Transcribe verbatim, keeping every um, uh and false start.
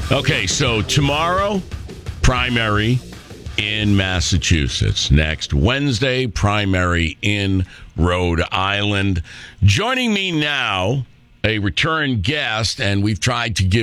Okay, so tomorrow, primary in Massachusetts. Next Wednesday, primary in Rhode Island. Joining me now, a return guest, and we've tried to give